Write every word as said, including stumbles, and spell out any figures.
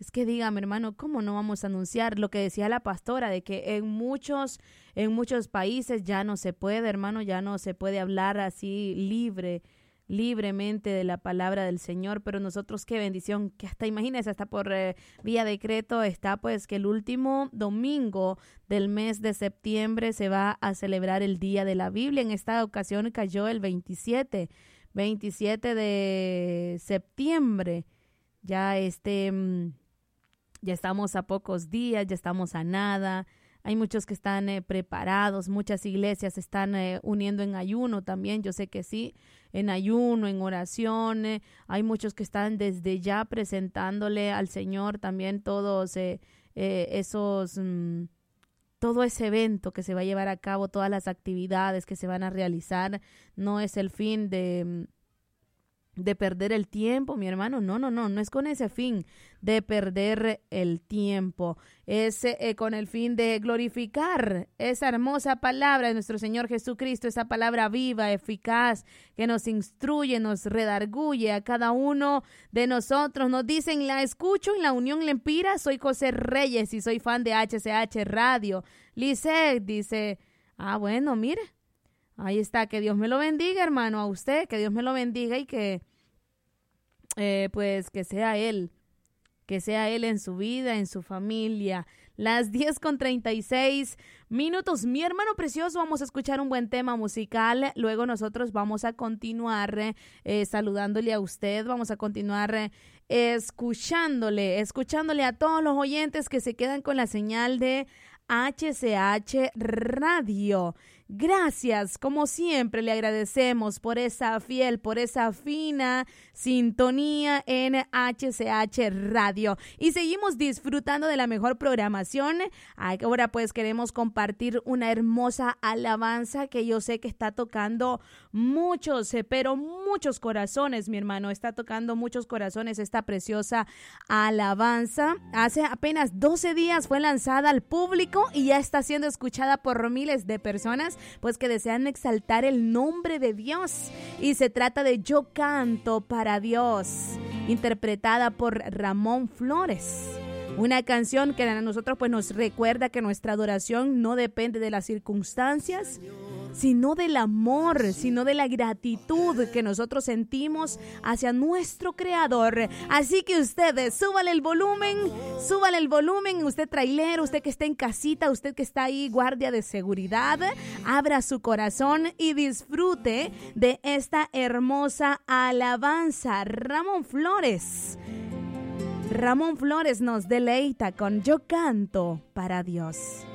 Es que dígame, hermano, ¿cómo no vamos a anunciar lo que decía la pastora de que en muchos, en muchos países ya no se puede, hermano, ya no se puede hablar así libre, libremente de la palabra del Señor? Pero nosotros, qué bendición, que hasta imagínense, hasta por eh, vía decreto está pues que el último domingo del mes de septiembre se va a celebrar el Día de la Biblia. En esta ocasión cayó el veintisiete de septiembre. Ya este, ya estamos a pocos días, ya estamos a nada. Hay muchos que están eh, preparados, muchas iglesias se están eh, uniendo en ayuno también, yo sé que sí, en ayuno, en oración. Eh, hay muchos que están desde ya presentándole al Señor también todos eh, eh, esos, mm, todo ese evento que se va a llevar a cabo, todas las actividades que se van a realizar. No es el fin de... de perder el tiempo, mi hermano, no, no, no, no es con ese fin de perder el tiempo, es eh, con el fin de glorificar esa hermosa palabra de nuestro Señor Jesucristo, esa palabra viva, eficaz, que nos instruye, nos redarguye a cada uno de nosotros. Nos dicen, la escucho en la Unión Lempira, soy José Reyes y soy fan de H C H Radio. Lisette dice, ah, bueno, mire, ahí está, que Dios me lo bendiga, hermano, a usted, que Dios me lo bendiga y que, eh, pues, que sea Él, que sea Él en su vida, en su familia. Las diez con treinta y seis minutos, mi hermano precioso, vamos a escuchar un buen tema musical, luego nosotros vamos a continuar eh, saludándole a usted, vamos a continuar eh, escuchándole, escuchándole a todos los oyentes que se quedan con la señal de H C H Radio. Gracias, como siempre le agradecemos por esa fiel, por esa fina sintonía en H C H Radio y seguimos disfrutando de la mejor programación. Ahora pues queremos compartir una hermosa alabanza que yo sé que está tocando muchos, pero muchos corazones, mi hermano, está tocando muchos corazones esta preciosa alabanza. Hace apenas doce días fue lanzada al público y ya está siendo escuchada por miles de personas pues que desean exaltar el nombre de Dios, y se trata de Yo Canto para Dios, interpretada por Ramón Flores. Una canción que a nosotros pues nos recuerda que nuestra adoración no depende de las circunstancias, sino del amor, sino de la gratitud que nosotros sentimos hacia nuestro Creador. Así que ustedes, súbale el volumen, súbale el volumen, usted trailero, usted que está en casita, usted que está ahí guardia de seguridad, abra su corazón y disfrute de esta hermosa alabanza. Ramón Flores, Ramón Flores nos deleita con Yo Canto para Dios.